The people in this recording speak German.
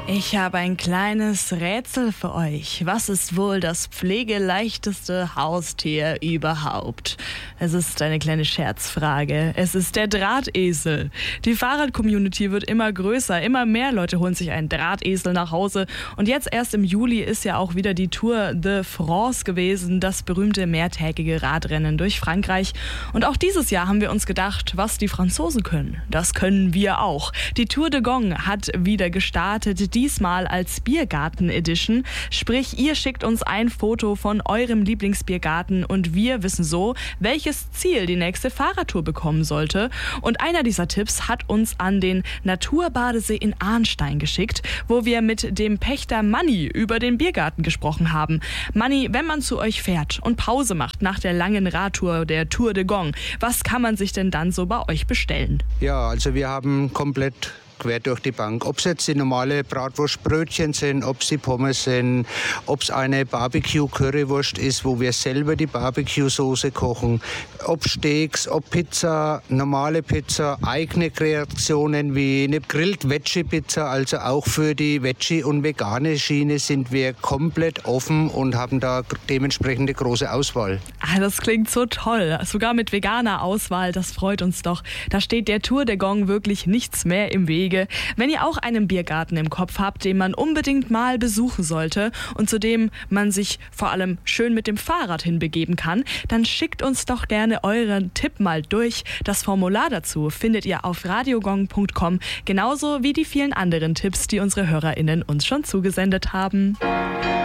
Ich habe ein kleines Rätsel für euch. Was ist wohl das pflegeleichteste Haustier überhaupt? Es ist eine kleine Scherzfrage. Es ist der Drahtesel. Die Fahrrad-Community wird immer größer. Immer mehr Leute holen sich einen Drahtesel nach Hause. Und jetzt erst im Juli ist ja auch wieder die Tour de France gewesen, das berühmte mehrtägige Radrennen durch Frankreich. Und auch dieses Jahr haben wir uns gedacht, was die Franzosen können, das können wir auch. Die Tour de Gong hat wieder gestartet, diesmal als Biergarten-Edition. Sprich, ihr schickt uns ein Foto von eurem Lieblingsbiergarten und wir wissen so, welches Ziel die nächste Fahrradtour bekommen sollte. Und einer dieser Tipps hat uns an den Naturbadesee in Arnstein geschickt, wo wir mit dem Pächter Manni über den Biergarten gesprochen haben. Manni, wenn man zu euch fährt und Pause macht nach der langen Radtour der Tour de Gong, was kann man sich denn dann so bei euch bestellen? Ja, also wir haben komplett quer durch die Bank. Ob es jetzt die normale Bratwurstbrötchen sind, ob es die Pommes sind, ob es eine Barbecue-Currywurst ist, wo wir selber die Barbecue-Soße kochen, ob Steaks, ob Pizza, normale Pizza, eigene Kreationen wie eine Grilled-Veggie-Pizza, also auch für die Veggie- und vegane Schiene sind wir komplett offen und haben da dementsprechende große Auswahl. Das klingt so toll. Sogar mit veganer Auswahl, das freut uns doch. Da steht der Tour de Gong wirklich nichts mehr im Wege. Wenn ihr auch einen Biergarten im Kopf habt, den man unbedingt mal besuchen sollte und zu dem man sich vor allem schön mit dem Fahrrad hinbegeben kann, dann schickt uns doch gerne euren Tipp mal durch. Das Formular dazu findet ihr auf radiogong.com, genauso wie die vielen anderen Tipps, die unsere HörerInnen uns schon zugesendet haben.